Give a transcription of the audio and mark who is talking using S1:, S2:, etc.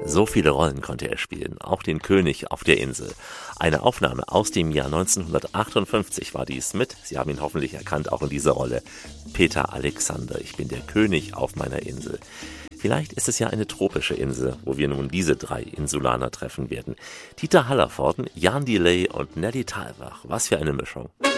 S1: So viele Rollen konnte er spielen, auch den König auf der Insel. Eine Aufnahme aus dem Jahr 1958 war dies mit, Sie haben ihn hoffentlich erkannt, auch in dieser Rolle, Peter Alexander. Ich bin der König auf meiner Insel. Vielleicht ist es ja eine tropische Insel, wo wir nun diese drei Insulaner treffen werden. Dieter Hallervorden, Jan Delay und Nelly Thalbach. Was für eine Mischung.